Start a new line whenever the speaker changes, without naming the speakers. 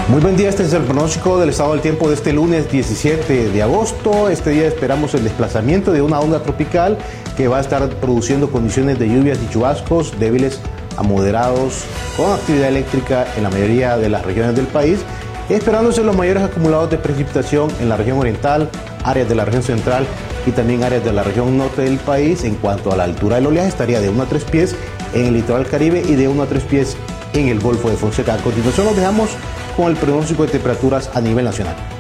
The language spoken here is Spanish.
Muy buen día, este es el pronóstico del estado del tiempo de este lunes 17 de agosto. Este día esperamos el desplazamiento de una onda tropical que va a estar produciendo condiciones de lluvias y chubascos débiles a moderados con actividad eléctrica en la mayoría de las regiones del país, esperándose los mayores acumulados de precipitación en la región oriental, áreas de la región central y también áreas de la región norte del país. En cuanto a la altura del oleaje, estaría de 1 a 3 pies en el litoral caribe y de 1 a 3 pies en el Golfo de Fonseca. A continuación los dejamos con el pronóstico de temperaturas a nivel nacional.